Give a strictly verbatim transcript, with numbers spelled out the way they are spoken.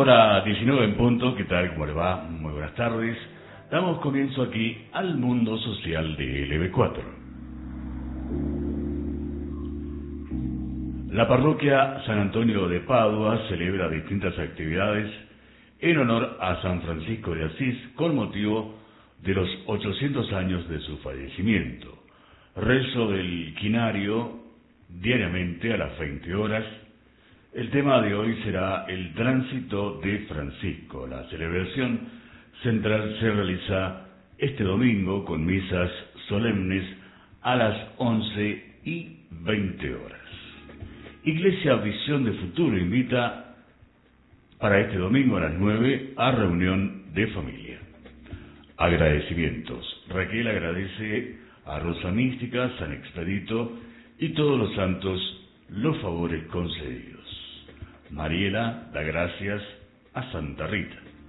Hora diecinueve en punto, ¿qué tal? ¿Cómo le va? Muy buenas tardes. Damos comienzo aquí al mundo social de L B cuatro. La parroquia San Antonio de Padua celebra distintas actividades en honor a San Francisco de Asís con motivo de los ochocientos años de su fallecimiento. Rezo del quinario diariamente a las veinte horas. El tema de hoy será el tránsito de Francisco. La celebración central se realiza este domingo con misas solemnes a las once y veinte horas. Iglesia Visión de Futuro invita para este domingo a las nueve a reunión de familia. Agradecimientos. Raquel agradece a Rosa Mística, San Expedito y todos los santos los favores concedidos. Mariela da gracias a Santa Rita.